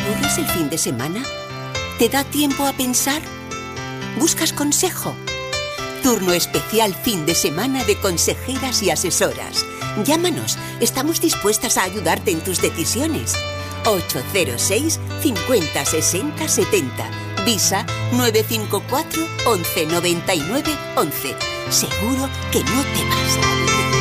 aburres el fin de semana? ¿Te da tiempo a pensar? ¿Buscas consejo? Turno especial fin de semana de consejeras y asesoras. Llámanos, estamos dispuestas a ayudarte en tus decisiones. 806 50 60 70. Visa 954 11 99 11. Seguro que no te vas a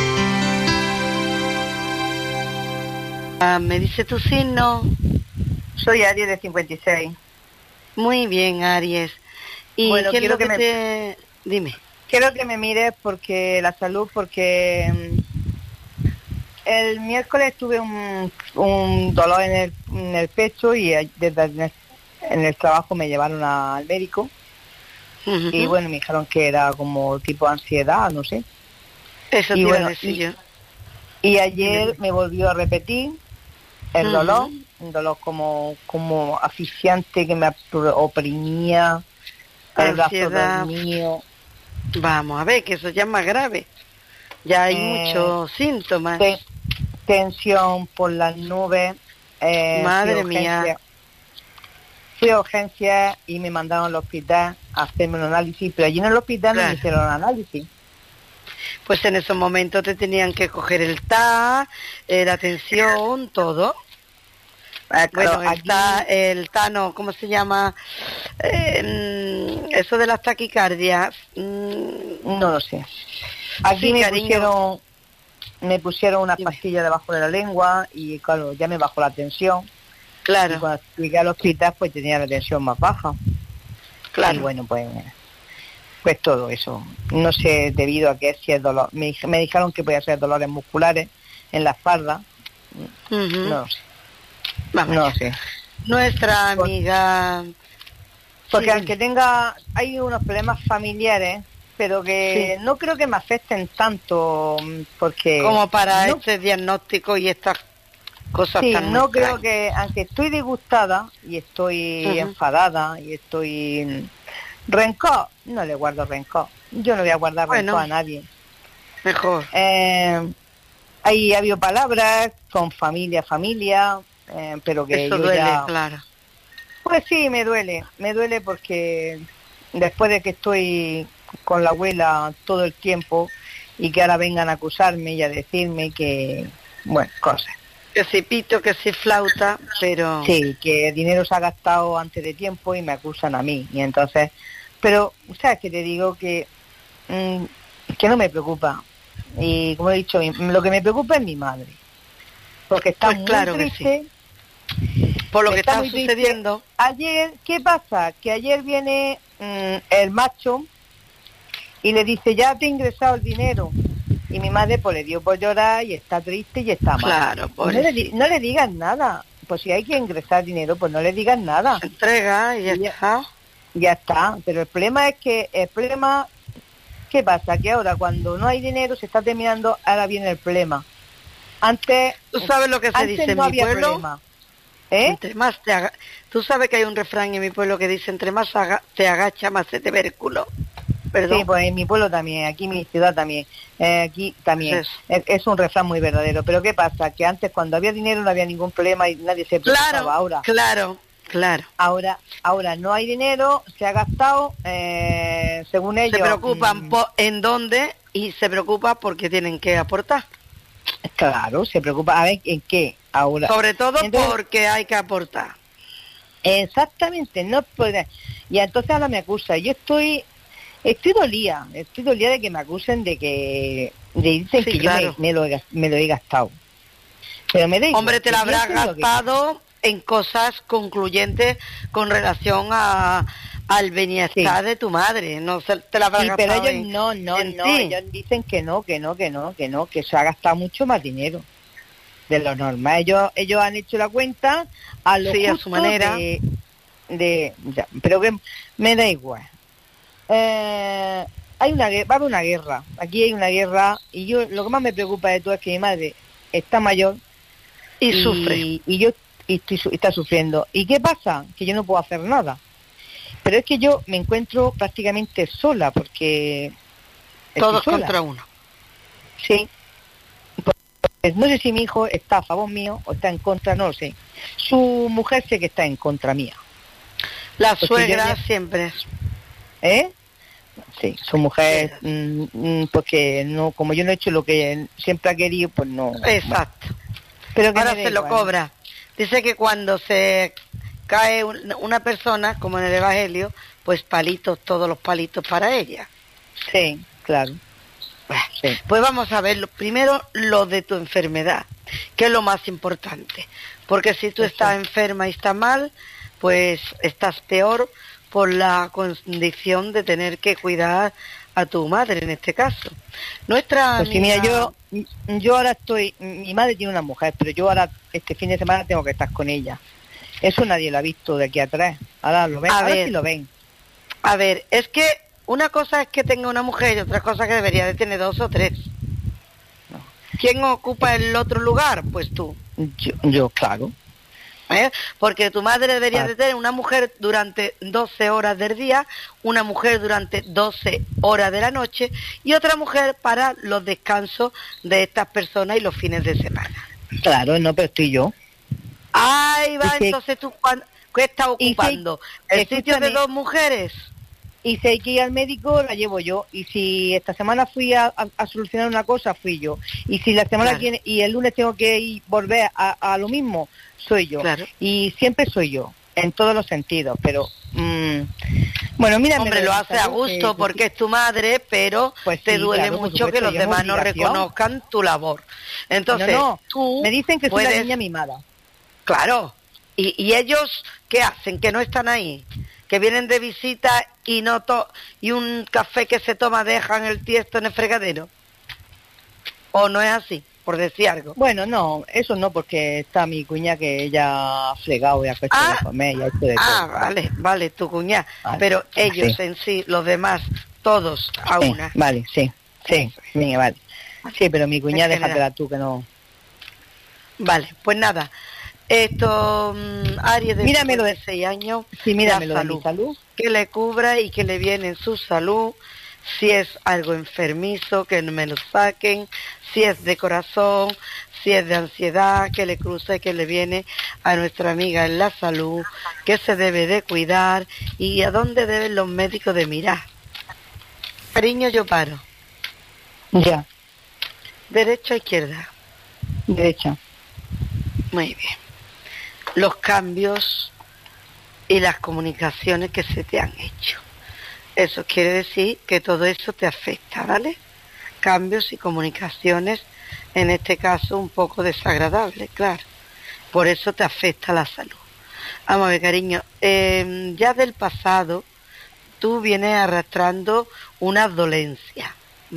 aburrir. ¿Me dice tu signo? Soy Aries de 56. Muy bien, Aries. ¿Y bueno, qué es lo que te... Dime. Quiero que me mires porque la salud, porque el miércoles tuve un dolor en el pecho y desde en el trabajo me llevaron al médico. Uh-huh. Y bueno, me dijeron que era como tipo ansiedad, no sé. Eso te iba a decir yo. Y ayer me volvió a repetir el dolor, un dolor como asfixiante que me oprimía, el brazo dormido. Vamos a ver, que eso ya es más grave. Ya hay muchos síntomas. Tensión por las nubes. Madre mía. Fui a urgencias y me mandaron al hospital a hacerme un análisis, pero allí en el hospital no me hicieron un análisis. Pues en esos momentos te tenían que coger el TAC, la tensión, todo. Bueno, está el TANO, ¿cómo se llama? Eso de las taquicardias. No lo sé. Aquí me pusieron unas pastillas debajo de la lengua y claro, ya me bajó la tensión. Claro. Y cuando llegué al hospital pues tenía la tensión más baja. Claro. Y bueno, pues todo eso. No sé debido a que si es dolor. Me dijeron que podía ser dolores musculares en la espalda. No lo sé. Vamos no sé. Nuestra amiga... Porque aunque hay unos problemas familiares, pero que no creo que me afecten tanto, porque... Como para este diagnóstico y estas cosas tan no creo que, aunque estoy disgustada y estoy enfadada y estoy... Rencor, no le guardo rencor. Yo no voy a guardar rencor a nadie. Mejor. Ahí ha habido palabras con familia, pero que eso yo duele, ya... claro. Pues sí, me duele porque después de que estoy con la abuela todo el tiempo y que ahora vengan a acusarme y a decirme que, bueno, cosas. Que si pito, que si flauta, pero... Sí, que el dinero se ha gastado antes de tiempo y me acusan a mí. Y entonces, pero, ¿sabes qué te digo? Que no me preocupa. Y como he dicho, lo que me preocupa es mi madre. Porque está muy triste. Por lo que está sucediendo. Triste. Ayer, ¿qué pasa? Que ayer viene el macho y le dice, ya te he ingresado el dinero. Y mi madre pues le dio por llorar y está triste y está mal. Claro, no le digas nada. Pues si hay que ingresar dinero, pues no le digas nada. Se entrega y ya está. Ya está. Pero el problema es que, ¿qué pasa? Que ahora cuando no hay dinero se está terminando, ahora viene el problema. Antes... ¿Tú sabes lo que se dice no en mi pueblo? Problema. Entre más Tú sabes que hay un refrán en mi pueblo que dice, entre más te agacha, más se te ve el culo. ¿Perdón? Sí, pues en mi pueblo también, aquí en mi ciudad también, aquí también. Es un refrán muy verdadero. Pero ¿qué pasa? Que antes cuando había dinero no había ningún problema y nadie se preocupaba. Ahora. Claro. Ahora no hay dinero, se ha gastado, según ellos. Se preocupan en dónde y se preocupa porque tienen que aportar. Claro, se preocupa a ver en qué ahora. Sobre todo porque hay que aportar. Exactamente, no puede. Y entonces ahora me acusa. Yo estoy dolida de que me acusen dicen que yo me lo he gastado. Pero me da igual. Hombre, te lo habrás gastado en cosas concluyentes con relación al bienestar de tu madre. No te la habrás gastado. Pero ellos no, ellos dicen que no, que se ha gastado mucho más dinero de lo normal. Ellos han hecho la cuenta a su manera. Pero que me da igual. Va a haber una guerra. Aquí hay una guerra y yo lo que más me preocupa de todo es que mi madre está mayor y sufre. Y está sufriendo. ¿Y qué pasa? Que yo no puedo hacer nada. Pero es que yo me encuentro prácticamente sola porque todos contra uno. Sí. no sé si mi hijo está a favor mío o está en contra, no lo sé. Su mujer sé que está en contra mía. La suegra siempre. ¿Eh? Sí, su mujer, porque no, como yo no he hecho lo que siempre ha querido, pues no. Exacto. Pero que ahora se lo cobra. Dice que cuando se cae una persona, como en el Evangelio, pues palitos, todos los palitos para ella. Sí, claro. Sí. Pues vamos a ver, primero lo de tu enfermedad, que es lo más importante. Porque si tú estás enferma y estás mal, pues estás peor por la condición de tener que cuidar a tu madre en este caso. Nuestra pues sí, mira, yo ahora estoy, mi madre tiene una mujer, pero yo ahora este fin de semana tengo que estar con ella. Eso nadie lo ha visto de aquí atrás. Ahora lo ven, ahora sí lo ven. A ver, es que una cosa es que tenga una mujer y otra cosa que debería de tener 2 o 3. No. ¿Quién ocupa el otro lugar? Pues tú. Yo claro. Porque tu madre debería de tener una mujer durante 12 horas del día, una mujer durante 12 horas de la noche y otra mujer para los descansos de estas personas y los fines de semana. Claro, no, pero estoy yo. Ahí va, entonces tú, ¿qué estás ocupando? ¿El sitio de 2 mujeres? Y si hay que ir al médico, la llevo yo. Y si esta semana fui a solucionar una cosa, fui yo. Y si la semana viene y el lunes tengo que volver a lo mismo, soy yo. Claro. Y siempre soy yo, en todos los sentidos. Pero, bueno, mira. Hombre, lo hace a gusto porque es tu madre, pero pues te duele mucho que los demás no reconozcan tu labor. Entonces, tú me dicen que soy la niña mimada. Claro. ¿Y ellos qué hacen? Que no están ahí. Que vienen de visita y y un café que se toma dejan el tiesto en el fregadero. ¿O no es así? Por decir algo. Bueno, no, eso no, porque está mi cuña que ella ha fregado y ha puesto de comer y ha hecho de todo. Vale, tu cuña. Vale. Pero ellos en sí, los demás, todos a una. Vale, sí, venga, vale. Sí, pero mi cuña déjatela tú que no. Vale, pues nada. Esto, Aries de 6 años, míramelo de mi salud. Que le cubra y que le viene en su salud. Si es algo enfermizo, que no me lo saquen. Si es de corazón, si es de ansiedad, que le cruce y que le viene a nuestra amiga en la salud, que se debe de cuidar y a dónde deben los médicos de mirar. Cariño, yo paro. Ya. ¿Derecha o izquierda? Derecha. Muy bien. Los cambios y las comunicaciones que se te han hecho. Eso quiere decir que todo eso te afecta, ¿vale? Cambios y comunicaciones, en este caso un poco desagradables, claro. Por eso te afecta la salud. Vamos a ver, cariño, ya del pasado tú vienes arrastrando unas dolencias.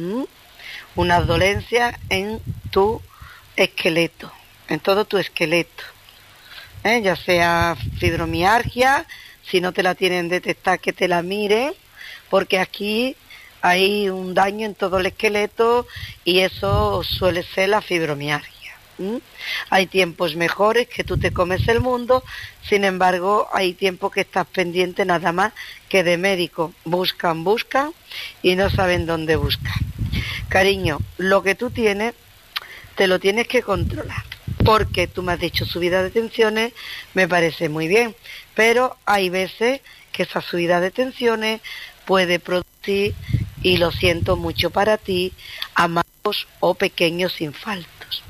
Unas dolencias en tu esqueleto, en todo tu esqueleto. Ya sea fibromialgia, si no te la tienen detectada que te la miren, porque aquí hay un daño en todo el esqueleto y eso suele ser la fibromialgia. Hay tiempos mejores que tú te comes el mundo, sin embargo hay tiempos que estás pendiente nada más que de médico. Buscan y no saben dónde buscar. Cariño, lo que tú tienes te lo tienes que controlar. Porque tú me has dicho subida de tensiones, me parece muy bien, pero hay veces que esa subida de tensiones puede producir, y lo siento mucho para ti, amargos o pequeños infartos.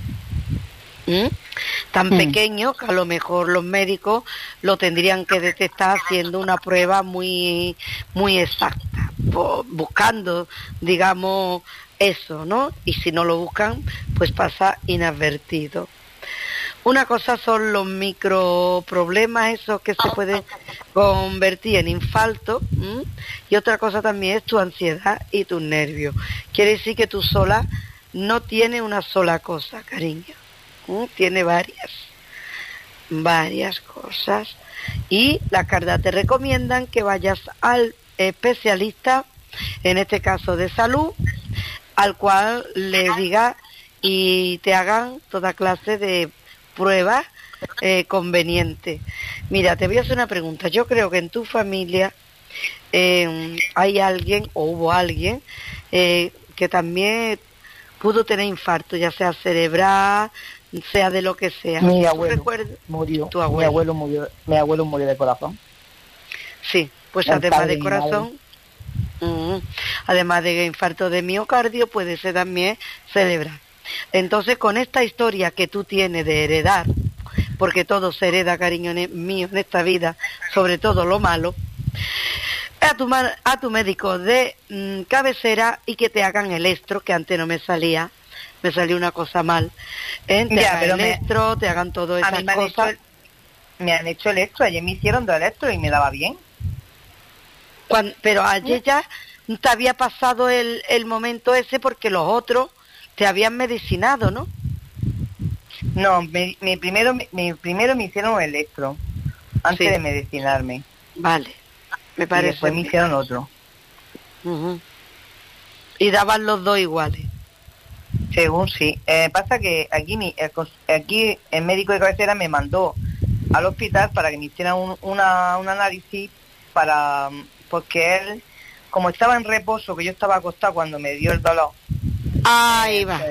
Tan pequeño que a lo mejor los médicos lo tendrían que detectar haciendo una prueba muy, muy exacta, buscando, digamos, eso, ¿no? Y si no lo buscan, pues pasa inadvertido. Una cosa son los microproblemas, esos que se pueden convertir en infarto, y otra cosa también es tu ansiedad y tus nervios. Quiere decir que tú sola no tienes una sola cosa, cariño. Tiene varias cosas. Y las cartas te recomiendan que vayas al especialista, en este caso de salud, al cual le diga y te hagan toda clase de pruebas convenientes. Mira, te voy a hacer una pregunta. Yo creo que en tu familia hay alguien o hubo alguien que también pudo tener infarto, ya sea cerebral, sea de lo que sea. Mi abuelo murió. Tu abuelo. Mi abuelo murió de corazón. Sí, pues El además padre de mi corazón, además de infarto de miocardio, puede ser también cerebral. Entonces, con esta historia que tú tienes de heredar, porque todo se hereda, cariño mío, en esta vida, sobre todo lo malo, a tu médico de cabecera y que te hagan electro, que antes no me salió una cosa mal, te hagan electro, te hagan todo esas cosas. Me han hecho electro, ayer me hicieron 2 electros y me daba bien. Pero ayer ya te había pasado el momento ese porque los otros te habían medicinado, ¿no? No, primero me hicieron un electro antes de medicinarme. Vale, me parece. Y después me hicieron otro. Y daban los dos iguales. Según sí. Pasa que aquí el médico de cabecera me mandó al hospital para que me hicieran un análisis porque él, como estaba en reposo, que yo estaba acostado cuando me dio el dolor. Ahí va.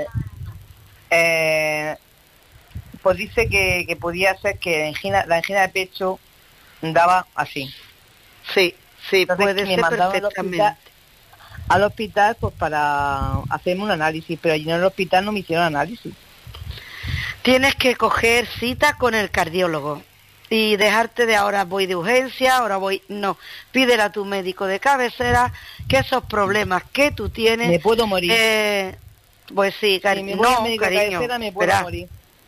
Pues dice que podía ser que la angina de pecho daba así. Sí, entonces, puede ser perfectamente. Al hospital pues para hacerme un análisis, pero allí en el hospital no me hicieron análisis. Tienes que coger cita con el cardiólogo y dejarte de ahora voy de urgencia, no, pídele a tu médico de cabecera que esos problemas que tú tienes... ¿Me puedo morir? Pues sí, cariño, me puedo morir.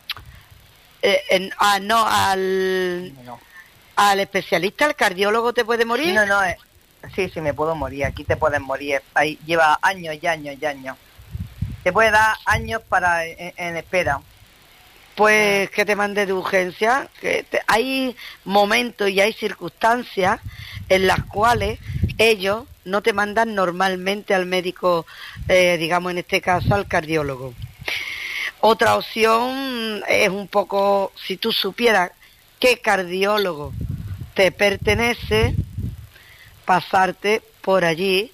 Al especialista, al cardiólogo, ¿te puede morir? No, sí, me puedo morir. Aquí te puedes morir. Ahí lleva años y años y años. Te puede dar años en espera. Pues que te mande de urgencia. Hay momentos y hay circunstancias en las cuales ellos no te mandan normalmente al médico, digamos en este caso al cardiólogo. Otra opción es un poco, si tú supieras qué cardiólogo te pertenece, pasarte por allí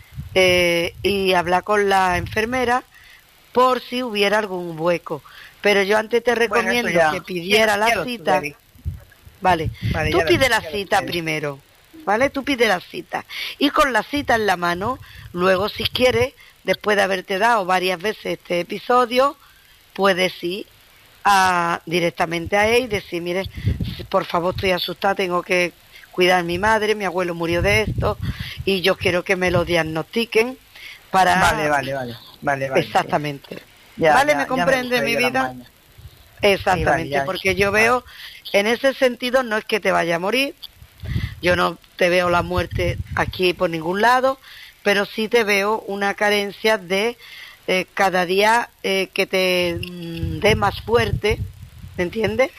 y hablar con la enfermera por si hubiera algún hueco. Pero yo antes te recomiendo que pidiera la cita. Vale, tú pide la cita primero, ¿vale? Tú pide la cita. Y con la cita en la mano, luego si quieres, después de haberte dado varias veces este episodio, puedes ir directamente a él y decir, mire, por favor estoy asustada, tengo que cuidar a mi madre, mi abuelo murió de esto y yo quiero que me lo diagnostiquen para... Vale. Exactamente. ¿Vale? ¿Me comprende mi vida? Exactamente, sí, porque yo veo, en ese sentido, no es que te vaya a morir, yo no te veo la muerte aquí por ningún lado, pero sí te veo una carencia de cada día que te dé más fuerte, ¿me entiendes?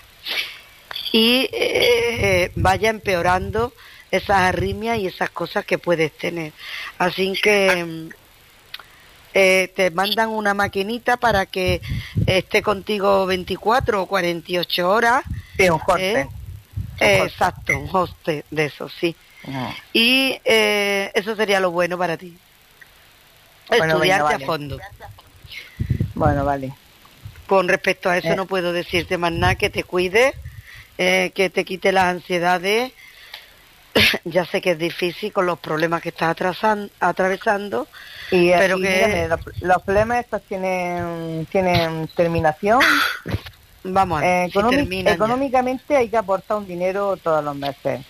Y vaya empeorando esas arritmias y esas cosas que puedes tener. Así que te mandan una maquinita para que esté contigo 24 o 48 horas. Sí, un hoste. Exacto, un hoste de eso, sí. Y eso sería lo bueno para ti. Estudiarte a fondo. Bueno, vale. Con respecto a eso no puedo decirte más nada, que te cuides, que te quite las ansiedades. Ya sé que es difícil con los problemas que estás atravesando, pero que... Dígame, los problemas estos tienen terminación. Vamos a ver, económicamente hay que aportar un dinero todos los meses.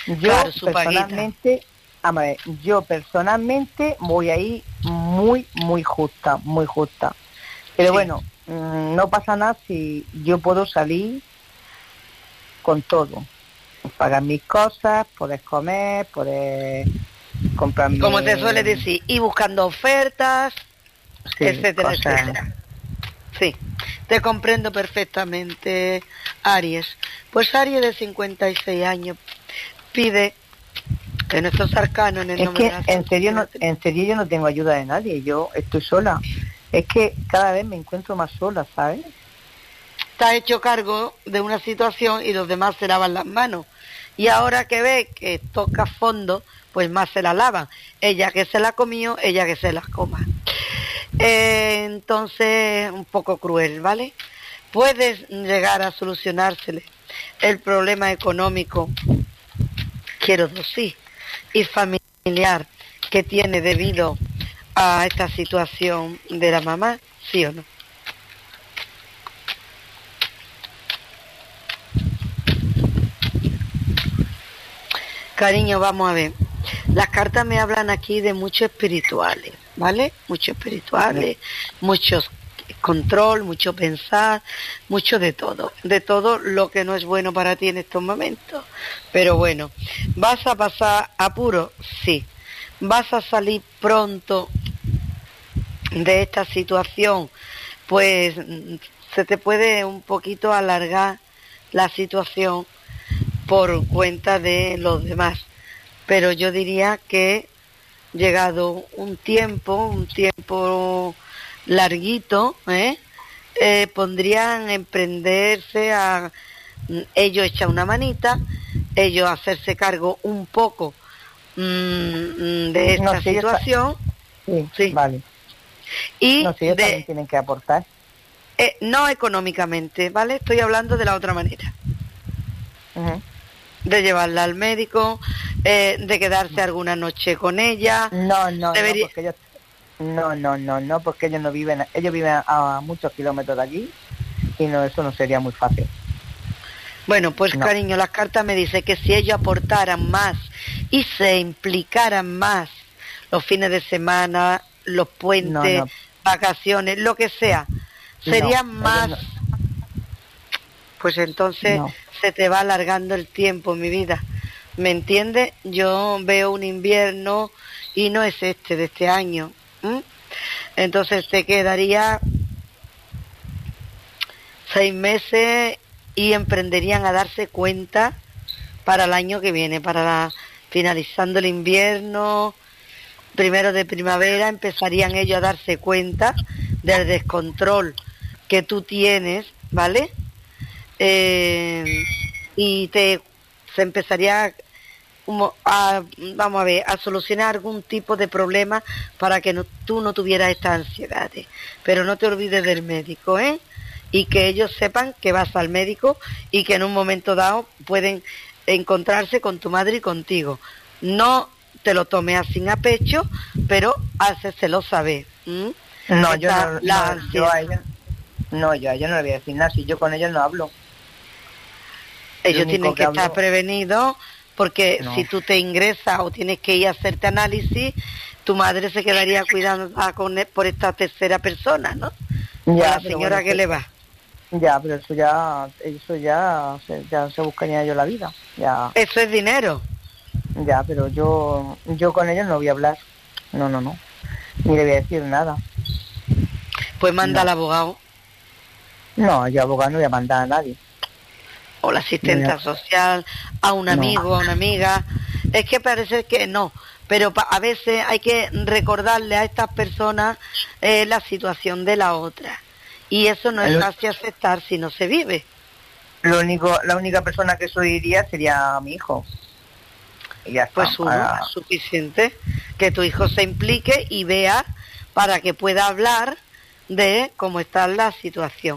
Yo personalmente voy ahí muy justa. Pero sí. Bueno, no pasa nada si yo puedo salir con todo. Pagar mis cosas, poder comer, poder comprarme... Como te suele decir, y buscando ofertas, sí, etcétera. Sí, te comprendo perfectamente, Aries. Pues Aries de 56 años pide en estos arcanos, en el nombre de la... En serio yo no tengo ayuda de nadie, yo estoy sola. Es que cada vez me encuentro más sola, ¿sabes? Te has hecho cargo de una situación y los demás se lavan las manos. Y ahora que ve que toca fondo, pues más se la lavan. Ella que se la comió, ella que se las coma. Entonces, un poco cruel, ¿vale? Puedes llegar a solucionársele el problema económico, quiero decir, y familiar que tiene debido a esta situación de la mamá, ¿sí o no? Cariño, vamos a ver. Las cartas me hablan aquí de muchos espirituales, ¿vale? Muchos espirituales, muchos control, mucho pensar, mucho de todo lo que no es bueno para ti en estos momentos. Pero bueno, ¿vas a pasar apuro? Sí. ¿Vas a salir pronto de esta situación? Pues se te puede un poquito alargar la situación por cuenta de los demás, pero yo diría que llegado un tiempo larguito, pondrían emprenderse a ellos echar una manita, ellos hacerse cargo un poco de esta situación. Sí, vale. Y no sé, ellos también tienen que aportar. No económicamente, ¿vale? Estoy hablando de la otra manera. Uh-huh. De llevarla al médico, de quedarse alguna noche con ella. No, porque ellos... No, porque ellos viven a muchos kilómetros de aquí y no, eso no sería muy fácil. Bueno, pues no. Cariño, las cartas me dicen que si ellos aportaran más y se implicaran más los fines de semana, los puentes, vacaciones, lo que sea, serían más... Pues entonces se te va alargando el tiempo, mi vida. ¿Me entiendes? Yo veo un invierno y no es de este año. Entonces te quedaría 6 meses y emprenderían a darse cuenta para el año que viene, finalizando el invierno, primero de primavera, empezarían ellos a darse cuenta del descontrol que tú tienes, ¿vale? Y se empezaría a solucionar algún tipo de problema para que tú no tuvieras estas ansiedades. Pero no te olvides del médico, y que ellos sepan que vas al médico y que en un momento dado pueden encontrarse con tu madre y contigo. No te lo tomes así a pecho, pero háceselo saber. No, yo a ella no le voy a decir nada, si yo con ellos no hablo. Ellos tienen que estar prevenidos, porque si tú te ingresas o tienes que ir a hacerte análisis, tu madre se quedaría cuidando por esta tercera persona, ¿no? Ya, la señora bueno, que le va. Ya, pero eso ya se buscaría yo la vida. Ya. Eso es dinero. Ya, pero yo con ellos no voy a hablar. No. Ni le voy a decir nada. Pues manda al abogado. No, yo abogado no voy a mandar a nadie. O la asistenta social, a un amigo, a una amiga. Es que parece que no, pero a veces hay que recordarle a estas personas la situación de la otra. Y eso no es fácil aceptar si no se vive. La única persona que eso diría sería mi hijo. Y ya está. Pues suficiente. Que tu hijo se implique y vea para que pueda hablar de cómo está la situación.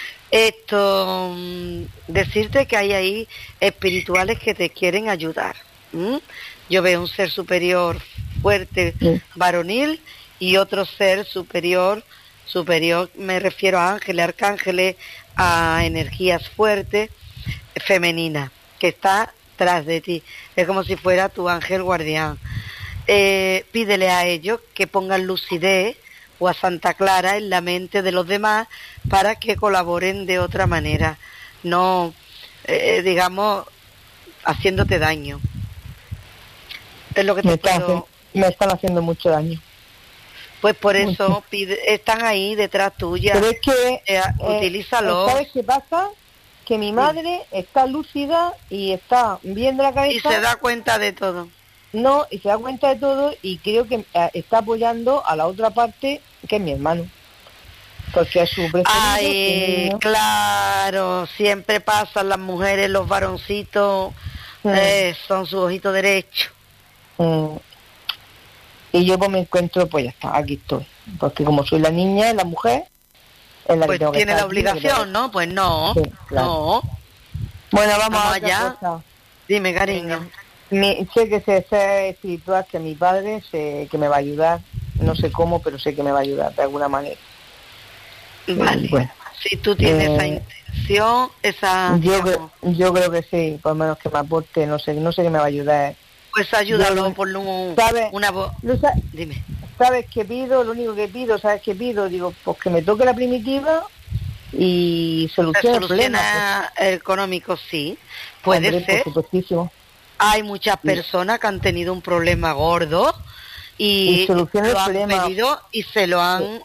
Decirte que hay ahí espirituales que te quieren ayudar. Yo veo un ser superior fuerte, varonil, y otro ser superior, me refiero a ángeles, arcángeles, a energías fuertes, femeninas, que está tras de ti. Es como si fuera tu ángel guardián. Pídele a ellos que pongan lucidez o a Santa Clara en la mente de los demás para que colaboren de otra manera, no, digamos, haciéndote daño. Es lo que me están haciendo mucho daño. Pues por eso están ahí detrás tuya. Pero es que utilízalo. ¿Sabes qué pasa? Que mi madre está lúcida y está viendo la cabeza. Y se da cuenta de todo. No, y se da cuenta de todo, y creo que está apoyando a la otra parte, que es mi hermano. Porque es su preferido. Ay, claro, siempre pasan las mujeres, los varoncitos, son su ojito derecho. Y yo pues me encuentro, pues ya está, aquí estoy. porque como soy la niña, la mujer, es la pues que tengo que tiene estar la obligación, ¿no? Pues no, Sí, claro. no. Bueno, vamos Vamos a otra allá. cosa. Dime, cariño. Sé que sé espiritual, que mi padre sé que me va a ayudar, no sé cómo, pero sé que me va a ayudar de alguna manera. Vale. Bueno, Si tú tienes esa intención, esa, digamos, yo creo que sí, por lo menos que me aporte, no sé que me va a ayudar. pues ayúdalo Yo- por ¿Sabes? una voz. Lo sa- Dime. ¿Sabes qué pido? Lo único que pido, ¿sabes qué pido? Digo, pues que me toque la primitiva y ¿Se solucione el problema. soluciona el económico? Sí, Pues, puede hombre, ser. por supuestísimo. Hay muchas Sí. personas que han tenido un problema gordo y solucione lo el han problema. pedido y se lo han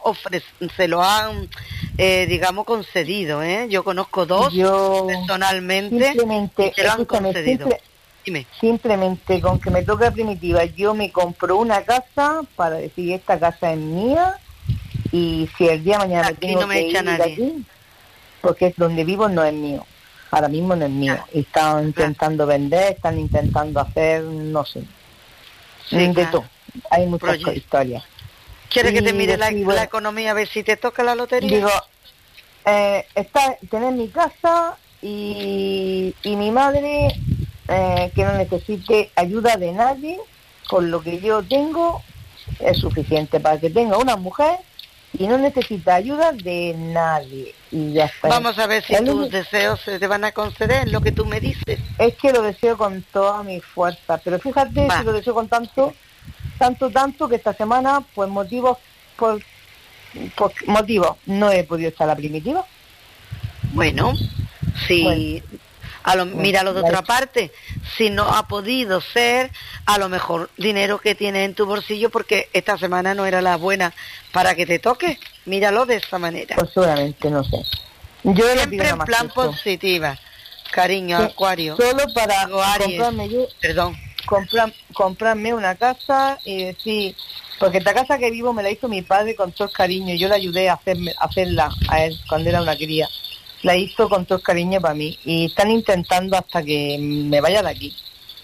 digamos, concedido, ¿eh? Yo conozco dos Yo personalmente simplemente, y se lo han escúchame, concedido. Dime. simplemente con que me toque la primitiva, yo me compro una casa para decir esta casa es mía y si el día de mañana me Aquí tengo no me que echa ir de nadie. aquí, porque es donde vivo no es mío, ahora mismo no es mío, y están intentando vender, están intentando hacer, no sé, Sí, de claro. todo, hay muchas Proyecto. historias. ¿Quieres que te Y mire decir, bueno, la economía a ver si te toca la lotería? digo, tener mi casa y mi madre que no necesite ayuda de nadie, con lo que yo tengo es suficiente para que tenga una mujer y no necesita ayuda de nadie y ya está. Vamos a ver si Es lo tus único- deseos se te van a conceder, lo que tú me dices. es que lo deseo con toda mi fuerza, pero fíjate Va. si lo deseo con tanto que esta semana pues por motivos no he podido estar a la primitiva. Bueno, si míralo de la- otra parte, si no ha podido ser, a lo mejor dinero que tienes en tu bolsillo porque esta semana no era la buena para que te toque, míralo de esa manera. Pues seguramente, no sé. Yo le pido Siempre nada en más plan que eso. positiva, cariño, Sí, Acuario. Solo para Digo, Aries, comprarme una casa y decir, porque esta casa que vivo me la hizo mi padre con todo el cariño, yo le ayudé a hacerla a él cuando era una cría. La hizo con todo el cariño para mí y están intentando hasta que me vaya de aquí.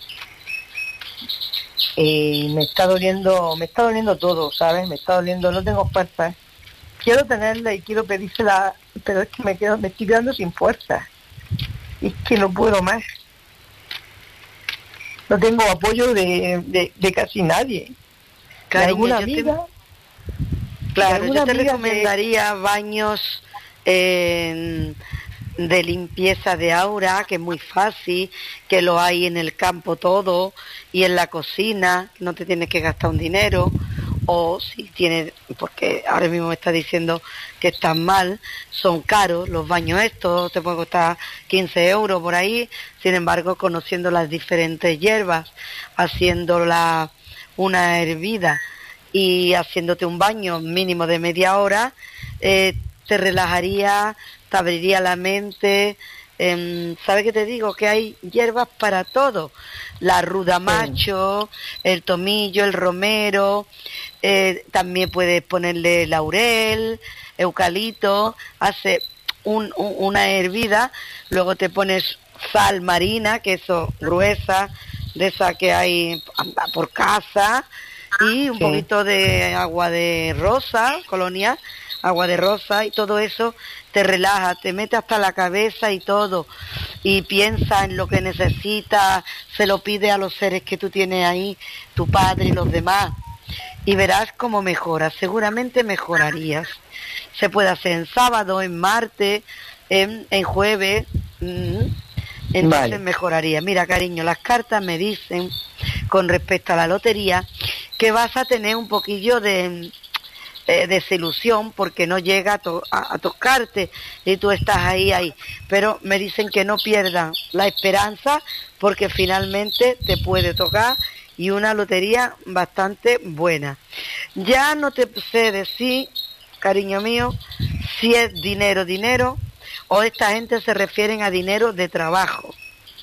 Y me está doliendo todo, ¿sabes? Me está doliendo, no tengo fuerza. Quiero tenerla y quiero pedírsela, pero es que me estoy quedando sin fuerza. Y es que no puedo más. No tengo apoyo de casi nadie. cariño, de alguna yo te- amiga. Claro, alguna yo te amiga recomendaría baños de limpieza de aura, que es muy fácil, que lo hay en el campo todo, y en la cocina, no te tienes que gastar un dinero, o si tienes, porque ahora mismo me está diciendo que están mal, son caros los baños estos, te puede costar 15 euros por ahí, sin embargo, conociendo las diferentes hierbas, haciéndola una hervida, y haciéndote un baño mínimo de media hora, te relajaría, te abriría la mente. ¿Sabes qué te digo? Que hay hierbas para todo. La ruda macho, el tomillo, el romero, también puedes ponerle laurel, eucalipto, hace una hervida, luego te pones sal marina, que eso gruesa, de esa que hay por casa, y un poquito de agua de rosa, colonia, agua de rosa, y todo eso te relaja, te mete hasta la cabeza y todo, y piensa en lo que necesitas, se lo pide a los seres que tú tienes ahí, tu padre y los demás, y verás cómo mejoras, seguramente mejorarías. Se puede hacer en sábado, en martes, en jueves, entonces Vale. mejoraría. Mira, cariño, las cartas me dicen, con respecto a la lotería, que vas a tener un poquillo de desilusión porque no llega a tocarte y tú estás ahí, pero me dicen que no pierdan la esperanza porque finalmente te puede tocar y una lotería bastante buena. Ya no te sé decir, cariño mío, si es dinero o esta gente se refieren a dinero de trabajo,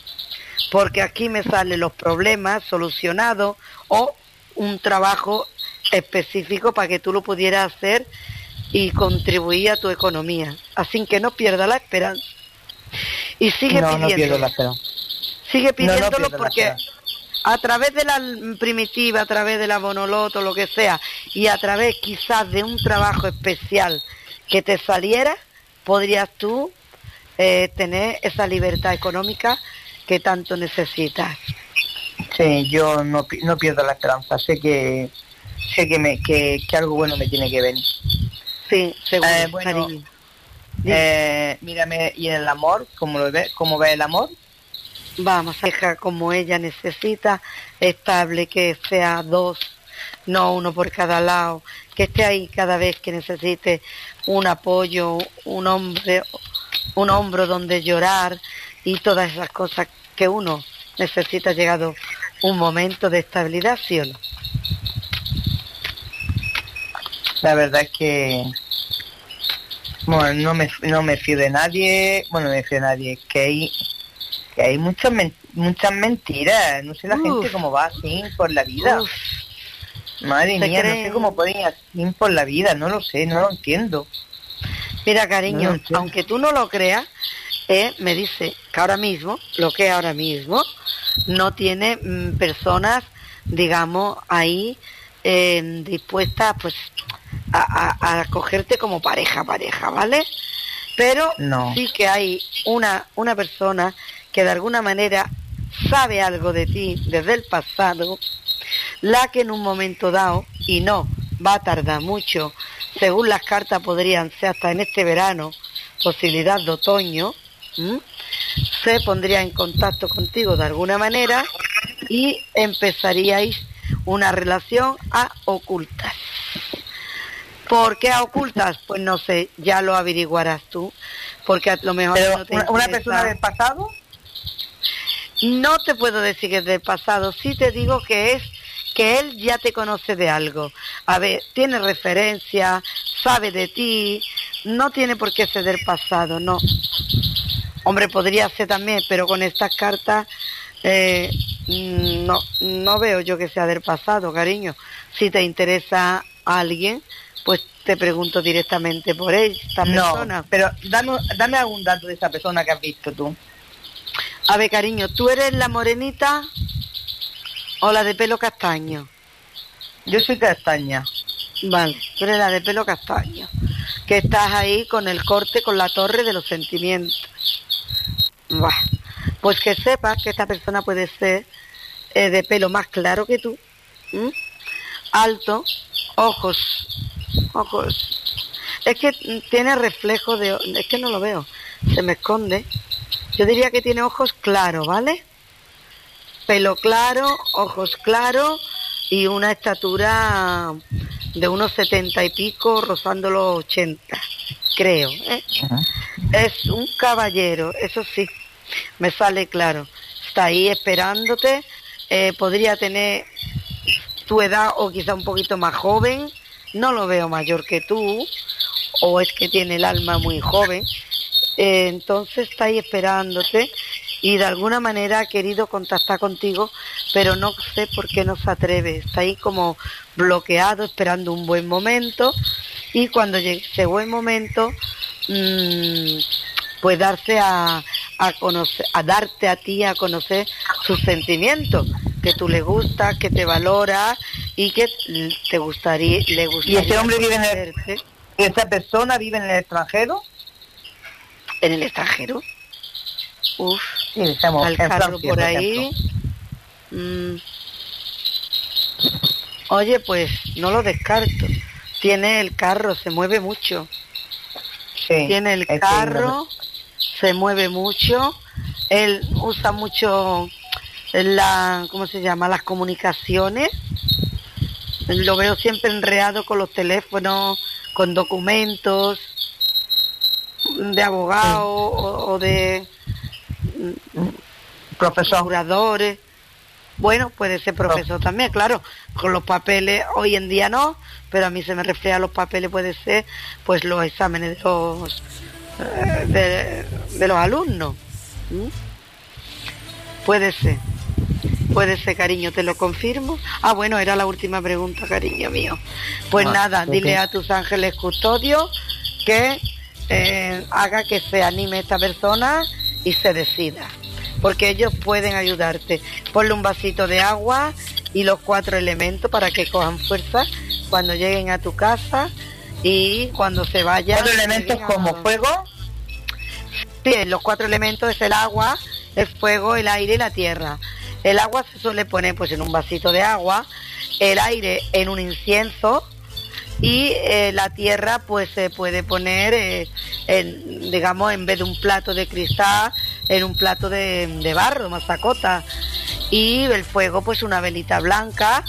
porque aquí me salen los problemas solucionados o un trabajo específico para que tú lo pudieras hacer y contribuir a tu economía. Así que no pierda la esperanza. Y sigue No pierdo pidiéndolo. la esperanza. Sigue pidiéndolo pierdo la porque esperanza. a través de la primitiva, a través de la bonoloto, lo que sea, y a través quizás de un trabajo especial que te saliera, podrías tú tener esa libertad económica que tanto necesitas. Sí, yo no pierdo la esperanza, sé que algo bueno me tiene que venir. Sí, seguro, bueno, cariño. Mírame, y en el amor, ¿cómo ve el amor? Vamos a dejar como ella necesita, estable, que sea dos, no uno por cada lado, que esté ahí cada vez que necesite un apoyo, un hombro donde llorar y todas esas cosas que uno necesita, llegado un momento de estabilidad, ¿sí o no? La verdad es que bueno, no me fío de nadie, que hay muchas mentiras, no sé la gente cómo va así por la vida. Uf. Madre mía, no sé cómo pueden ir así por la vida, no lo sé, no lo entiendo. Mira, cariño, aunque tú no lo creas, me dice que ahora mismo, no tiene personas, digamos, ahí dispuestas pues a cogerte como pareja, ¿vale? Pero sí que hay una persona que de alguna manera sabe algo de ti desde el pasado, la que en un momento dado, y no va a tardar mucho, según las cartas podrían ser hasta en este verano, posibilidad de otoño, se pondría en contacto contigo de alguna manera y empezaríais una relación a ocultas. ¿Por qué a ocultas? Pues no sé, ya lo averiguarás tú, porque a lo mejor no te interesa. ¿Una persona del pasado? No te puedo decir que es del pasado, sí te digo que es que él ya te conoce de algo. A ver, tiene referencia, sabe de ti, no tiene por qué ser del pasado, no. Hombre, podría ser también, pero con estas cartas no veo yo que sea del pasado, cariño. Si te interesa a alguien, pues te pregunto directamente por esta persona. No, pero dame algún dato de esa persona que has visto tú. A ver, cariño, ¿tú eres la morenita o la de pelo castaño? Yo soy castaña. Vale, tú eres la de pelo castaño, que estás ahí con el corte, con la torre de los sentimientos. Bah, pues que sepas que esta persona puede ser de pelo más claro que tú, alto, ojos, es que tiene reflejo es que no lo veo, se me esconde. Yo diría que tiene ojos claros, ¿vale? Pelo claro, ojos claros y una estatura de unos 70 y pico, rozando los 80, creo, ¿eh? Es un caballero, eso sí, me sale claro. Está ahí esperándote, podría tener tu edad o quizá un poquito más joven, no lo veo mayor que tú, o es que tiene el alma muy joven. Entonces está ahí esperándote y de alguna manera ha querido contactar contigo, pero no sé por qué no se atreve. Está ahí como bloqueado, esperando un buen momento, y cuando llegue ese buen momento, pues darse a conocer, a darte a ti a conocer sus sentimientos, que tú le gustas, que te valora y que le gustaría. ¿Y este hombre vive esta persona vive en el extranjero? ¿En el extranjero? Uf, sí, estamos al carro Francia, por ahí. Oye, pues no lo descarto. Tiene el carro, se mueve mucho. Sí, tiene el carro, se mueve mucho. Él usa mucho ¿cómo se llama? Las comunicaciones. Lo veo siempre enredado con los teléfonos, con documentos de abogado o de procuradores. Bueno, puede ser profesor también, claro, con los papeles hoy en día no, pero a mí se me refleja los papeles, puede ser pues los exámenes de los alumnos. Puede ser, cariño, te lo confirmo. Ah, bueno, era la última pregunta, cariño mío. Pues nada, dile a tus ángeles custodios que haga que se anime esta persona y se decida, porque ellos pueden ayudarte. Ponle un vasito de agua y los 4 elementos para que cojan fuerza cuando lleguen a tu casa y cuando se vayan. 4 elementos como fuego. Sí, los 4 elementos es el agua, el fuego, el aire y la tierra. El agua se suele poner pues en un vasito de agua, el aire en un incienso y la tierra pues se puede poner, digamos, en vez de un plato de cristal, en un plato de barro, masacota. Y el fuego pues una velita blanca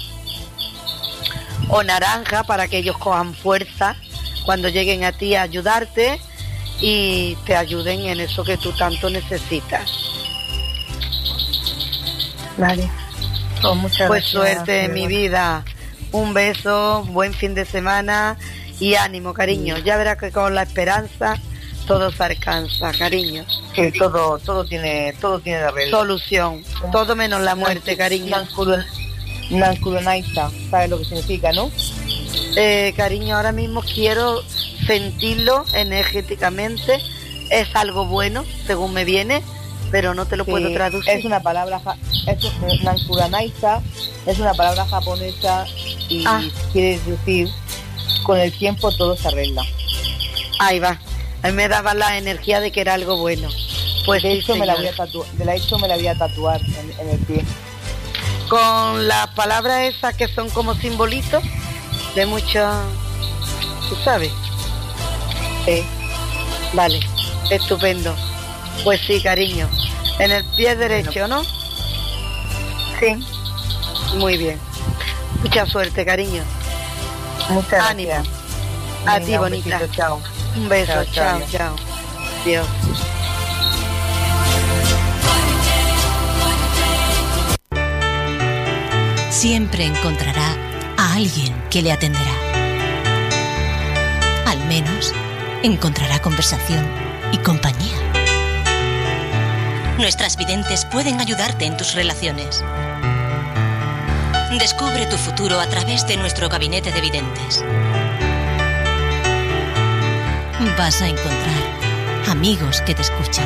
o naranja para que ellos cojan fuerza cuando lleguen a ti a ayudarte y te ayuden en eso que tú tanto necesitas. Vale. Oh, muchas pues gracias, suerte en mi vida. Un beso, buen fin de semana y ánimo, cariño. Ya verás que con la esperanza todo se alcanza, cariño. Que todo tiene arreglo. Solución. Todo menos la muerte, cariño. Nankurunaisa, ¿sabes lo que significa, no? Cariño, ahora mismo quiero sentirlo energéticamente. Es algo bueno, según me viene, pero no te lo puedo traducir. Es una palabra, Nankurunaisa es una palabra japonesa y quiere decir con el tiempo todo se arregla. Ahí va. A mí me daba la energía de que era algo bueno. Pues de hecho, sí, me la voy a tatuar en el pie. Con las palabras esas que son como simbolitos de mucha... ¿Tú sabes? Sí. Vale, estupendo. Pues sí, cariño. En el pie derecho, ¿no? Sí. Muy bien. Mucha suerte, cariño. Muchas ánimo. gracias. A ti, bonita. Besito, chao. Un beso, chao. Dios. Siempre encontrará a alguien que le atenderá. Al menos encontrará conversación y compañía. Nuestras videntes pueden ayudarte en tus relaciones. Descubre tu futuro a través de nuestro gabinete de videntes. Vas a encontrar amigos que te escuchan.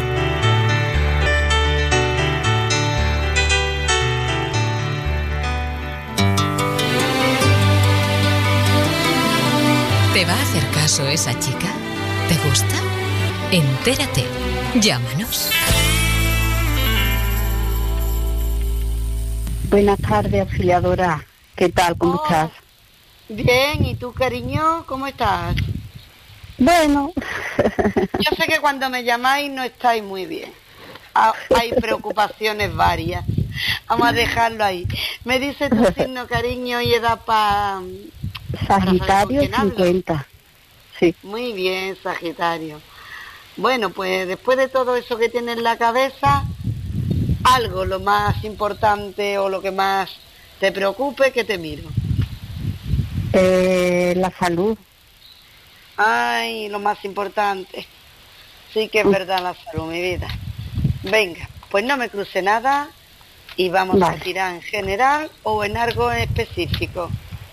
¿Te va a hacer caso esa chica? ¿Te gusta? Entérate. Llámanos. Buenas tardes, auxiliadora. ¿Qué tal? ¿Cómo estás? Bien, ¿y tú, cariño? ¿Cómo estás? Bueno. Yo sé que cuando me llamáis no estáis muy bien. Hay preocupaciones varias. Vamos a dejarlo ahí. Me dice tu signo, cariño, y edad para... Sagitario 50. Sí. Muy bien, Sagitario. Bueno, pues después de todo eso que tienes en la cabeza, algo, lo más importante o lo que más te preocupe, que te miro. La salud. Ay, lo más importante. Sí que es verdad la salud, mi vida. Venga, pues no me cruce nada y vamos a tirar en general o en algo en específico.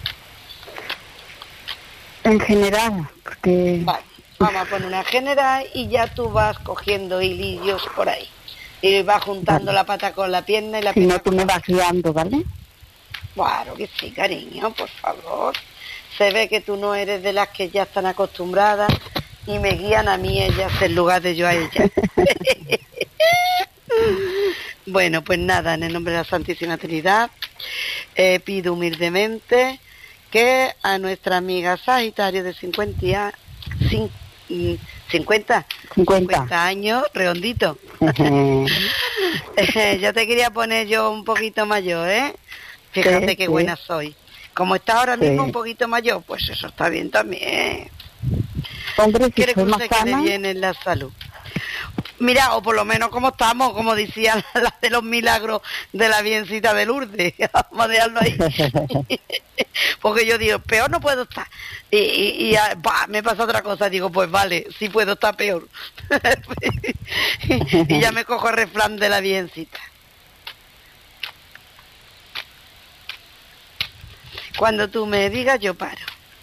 En general, porque... Vale, vamos a poner una general y ya tú vas cogiendo hilillos por ahí. Y vas juntando la pata con la pierna y la pierna... Si no, tú me vas guiando, ¿vale? Claro que sí, cariño, por favor. Se ve que tú no eres de las que ya están acostumbradas y me guían a mí ellas en lugar de yo a ellas. Bueno, pues nada, en el nombre de la Santísima Trinidad, pido humildemente que a nuestra amiga Sagitario de 50 años, redondito. Ya te quería poner yo un poquito mayor, ¿eh? Fíjate qué buena soy. Como está ahora mismo un poquito mayor, pues eso está bien también. Hombre, si ¿Quiere que soy más usted quede sana? bien en la salud? Mira, o por lo menos como estamos, como decía la de los milagros de la Virgencita de Lourdes. Vamos a dejarlo ahí. Porque yo digo, peor no puedo estar. Y me pasa otra cosa, digo, pues vale, sí puedo estar peor. Y ya me cojo el refrán de la Virgencita. Cuando tú me digas, yo paro.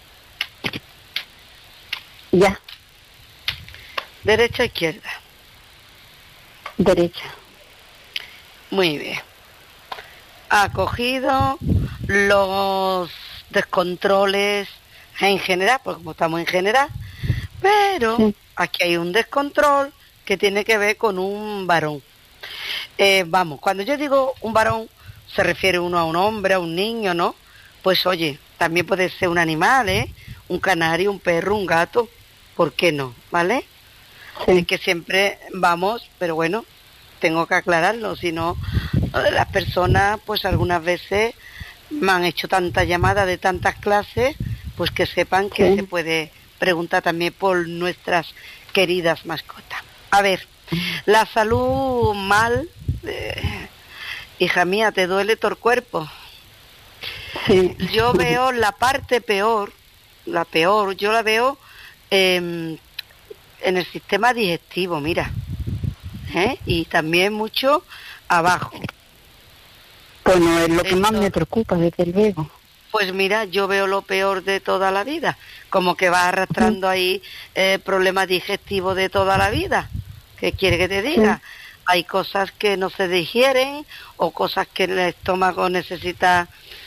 Ya. Derecha, izquierda. Derecha. Muy bien. Ha cogido los descontroles en general, porque como estamos en general, pero aquí hay un descontrol que tiene que ver con un varón. Vamos, cuando yo digo un varón, se refiere uno a un hombre, a un niño, ¿no? Pues oye, también puede ser un animal, ¿eh? Un canario, un perro, un gato, ¿por qué no? ¿Vale? Es que siempre vamos, pero bueno, tengo que aclararlo, si no, las personas, pues algunas veces me han hecho tantas llamadas de tantas clases, pues que sepan que se puede preguntar también por nuestras queridas mascotas. A ver, la salud mal, hija mía, ¿te duele todo el cuerpo? Sí. Yo veo la parte peor, yo la veo en el sistema digestivo, mira, y también mucho abajo. Bueno, es lo que más me preocupa, desde luego. Pues mira, yo veo lo peor de toda la vida, como que vas arrastrando ahí problemas digestivos de toda la vida. ¿Qué quiere que te diga? Hay cosas que no se digieren o cosas que el estómago necesita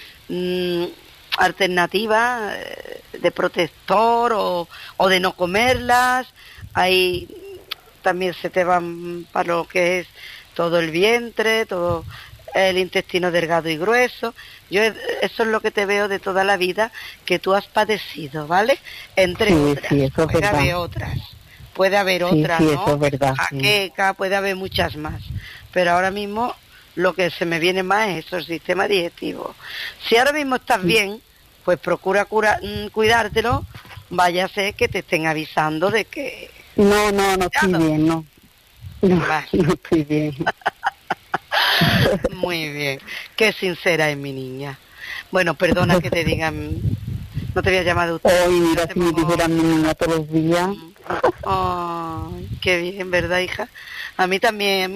alternativas de protector o de no comerlas. Ahí también se te van para lo que es todo el vientre, todo el intestino delgado y grueso. Yo eso es lo que te veo de toda la vida que tú has padecido, ¿vale? Entre otras. Sí, eso es puede verdad. haber otras, puede haber otras, sí, ¿no? eso es verdad, Jaqueca, puede haber muchas más. Pero ahora mismo lo que se me viene más es eso, el sistema digestivo. Si ahora mismo estás bien, pues procura cuidártelo, vaya a ser que te estén avisando de que... No estoy bien, no. Vale. No estoy bien. Muy bien, qué sincera es mi niña. Bueno, perdona que te digan, no te había llamado usted. Hoy, mira, si me dijeran mi niña todos los días. Ay, qué bien, ¿verdad, hija? A mí también,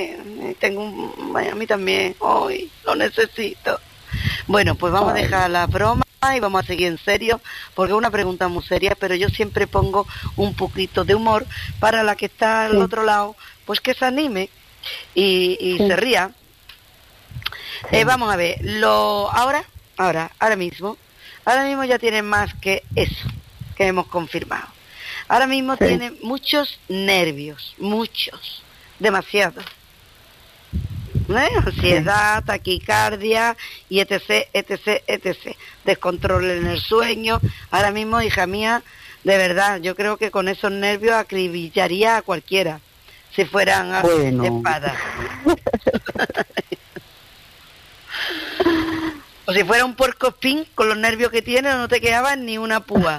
a mí también, hoy lo necesito. Bueno, pues vamos a dejar la broma y vamos a seguir en serio, porque es una pregunta muy seria, pero yo siempre pongo un poquito de humor para la que está al otro lado, pues que se anime y se ría. Vamos a ver, ahora mismo ya tiene más que eso que hemos confirmado. Ahora mismo tiene muchos nervios, demasiados. Ansiedad, taquicardia y etc. Descontrol en el sueño. Ahora mismo, hija mía, de verdad, yo creo que con esos nervios acribillaría a cualquiera si fueran espadas. O si fuera un puercoespín, con los nervios que tiene no te quedaba ni una púa.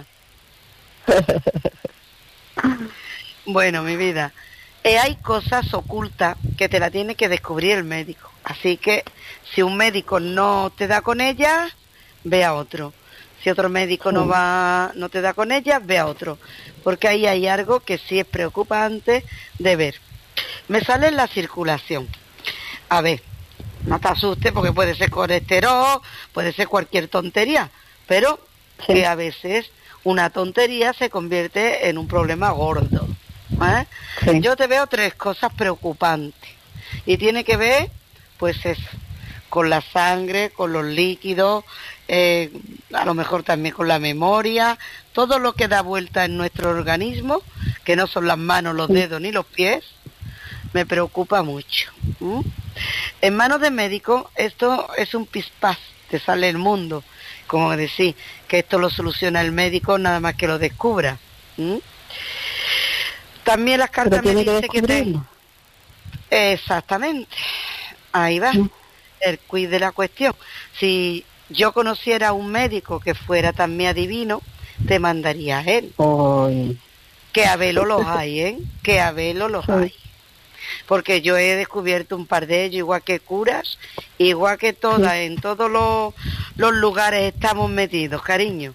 Bueno, mi vida, hay cosas ocultas que te la tiene que descubrir el médico. Así que si un médico no te da con ella, ve a otro. Si otro médico no te da con ella, ve a otro. Porque ahí hay algo que sí es preocupante de ver. Me sale la circulación. A ver, no te asustes porque puede ser colesterol, puede ser cualquier tontería, pero que a veces una tontería se convierte en un problema gordo. Yo te veo 3 cosas preocupantes y tiene que ver, pues eso, con la sangre, con los líquidos, a lo mejor también con la memoria, todo lo que da vuelta en nuestro organismo, que no son las manos, los dedos ni los pies, me preocupa mucho. En manos de médico esto es un pispás, te sale el mundo, como decir que esto lo soluciona el médico nada más que lo descubra. También las cartas me dicen que tengo. Exactamente, ahí va el quiz de la cuestión. Si yo conociera a un médico que fuera también adivino, te mandaría a él. Que a velo los hay, que a velo los hay. Porque yo he descubierto un par de ellos, igual que curas, igual que todas, en todos los lugares estamos metidos, cariño.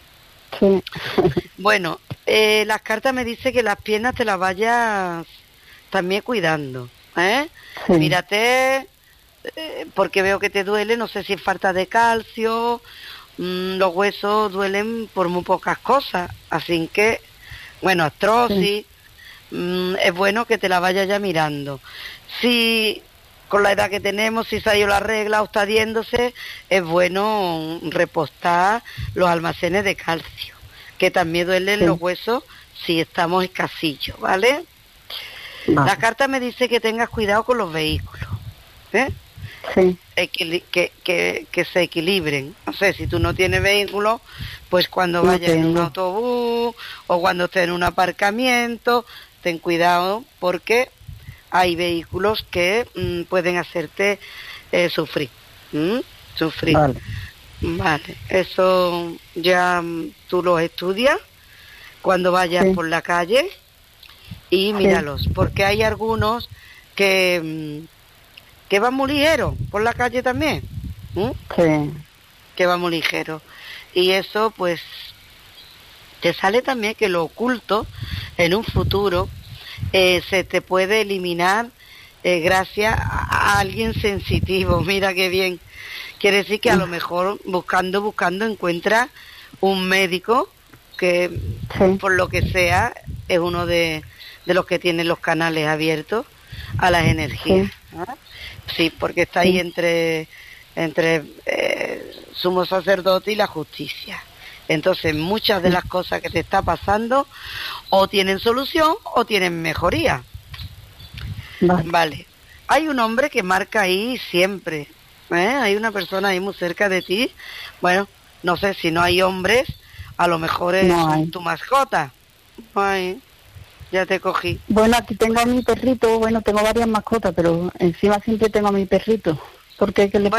Bueno, las cartas me dicen que las piernas te las vayas también cuidando, Mírate, porque veo que te duele, no sé si es falta de calcio, los huesos duelen por muy pocas cosas, así que, bueno, artrosis, es bueno que te la vayas ya mirando. Si con la edad que tenemos, si se ha ido la regla o está diéndose, es bueno repostar los almacenes de calcio, que también duelen los huesos si estamos escasillos, ¿vale? La carta me dice que tengas cuidado con los vehículos, ¿eh? Sí. Que se equilibren. No sé, si tú no tienes vehículo, pues cuando vayas en un autobús o cuando estés en un aparcamiento, ten cuidado porque hay vehículos que pueden hacerte sufrir. Sufrir. Vale, eso ya tú lo estudias cuando vayas por la calle y míralos, porque hay algunos que van muy ligeros por la calle también. Que van muy ligeros. Y eso pues te sale también que lo oculto en un futuro se te puede eliminar gracias a alguien sensitivo. Mira qué bien. Quiere decir que a lo mejor buscando encuentras un médico que por lo que sea es uno de los que tiene los canales abiertos a las energías. Sí, porque está ahí entre sumo sacerdote y la justicia. Entonces muchas de las cosas que te está pasando o tienen solución o tienen mejoría. Vale. Hay un hombre que marca ahí siempre, hay una persona ahí muy cerca de ti. Bueno, no sé, si no hay hombres, a lo mejor es tu mascota. Ay, ya te cogí. Bueno, aquí tengo a mi perrito, tengo varias mascotas, pero encima siempre tengo a mi perrito. ¿Por qué? ¿Qué le pasa?